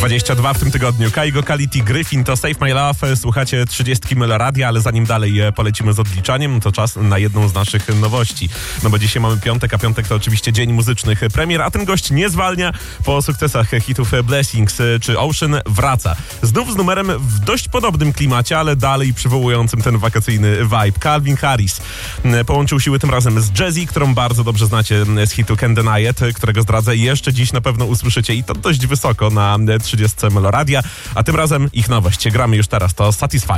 22 w tym tygodniu. Kaigo, Kality, Gryfin to Save My Love. Słuchacie 30 Meloradia, ale zanim dalej polecimy z odliczaniem, to czas na jedną z naszych nowości. No bo dzisiaj mamy piątek, a piątek to oczywiście dzień muzycznych premier, a ten gość nie zwalnia po sukcesach hitów Blessings czy Ocean wraca. Znów z numerem w dość podobnym klimacie, ale dalej przywołującym ten wakacyjny vibe. Calvin Harris połączył siły tym razem z Jazzy, którą bardzo dobrze znacie z hitu Can't Deny It, którego zdradzę jeszcze dziś na pewno usłyszycie i to dość wysoko na 30 Meloradia, a tym razem ich nowość. Gramy już teraz, to Satisfy.